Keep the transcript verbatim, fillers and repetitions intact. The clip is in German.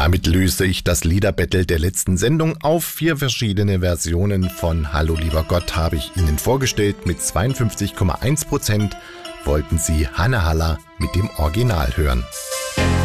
damit löse ich das Liederbattle der letzten Sendung auf. Vier verschiedene Versionen von Hallo lieber Gott habe ich Ihnen vorgestellt. Mit zweiundfünfzig Komma eins Prozent wollten Sie Hanne Haller mit dem Original hören.